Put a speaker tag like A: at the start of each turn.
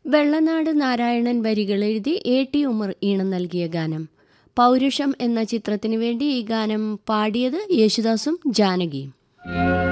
A: Vellanad Narayanan വരികളെഴുതി A.T. Umar ഈണം നൽകിയ ഗാനം. പൗരുഷം എന്ന ചിത്രത്തിനു വേണ്ടി ഈ ഗാനം പാടിയത് യേശുദാസും ജാനകിയും.